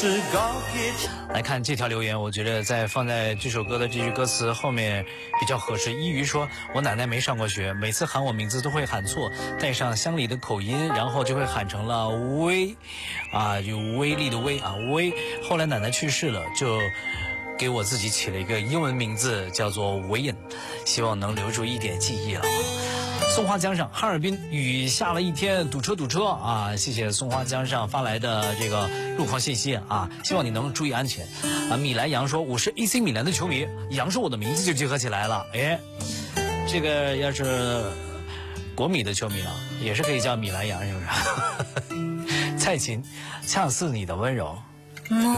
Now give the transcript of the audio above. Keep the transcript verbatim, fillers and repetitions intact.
来看这条留言，我觉得在放在这首歌的这句歌词后面比较合适。一鱼说，我奶奶没上过学，每次喊我名字都会喊错，带上乡里的口音，然后就会喊成了威，啊，有威力的威啊威。后来奶奶去世了，就给我自己起了一个英文名字，叫做维恩，希望能留住一点记忆了。松花江上，哈尔滨雨下了一天，堵车堵车啊！谢谢松花江上发来的这个路况信息啊，希望你能注意安全啊。米兰杨说，我是 A C 米兰的球迷，杨是我的名字就结合起来了。哎，这个要是国米的球迷啊，也是可以叫米兰杨，是不是？蔡琴，恰似你的温柔。